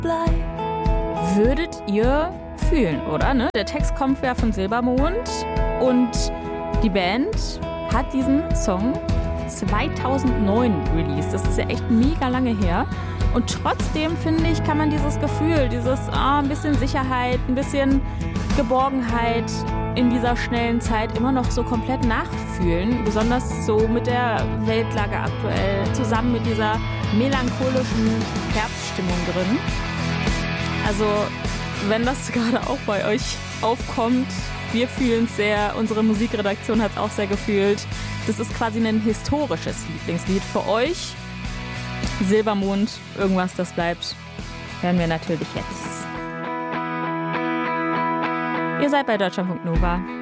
bleibt. Würdet ihr fühlen, oder? Ne? Der Text kommt ja von Silbermond und die Band hat diesen Song 2009 released. Das ist ja echt mega lange her. Und trotzdem, finde ich, kann man dieses Gefühl, ein bisschen Sicherheit, ein bisschen Geborgenheit in dieser schnellen Zeit immer noch so komplett nachfühlen. Besonders so mit der Weltlage aktuell, zusammen mit dieser melancholischen Herbststimmung drin. Also, wenn das gerade auch bei euch aufkommt, wir fühlen es sehr, unsere Musikredaktion hat es auch sehr gefühlt. Das ist quasi ein historisches Lieblingslied für euch. Silbermond, irgendwas, das bleibt, hören wir natürlich jetzt. Ihr seid bei Deutschlandfunk Nova.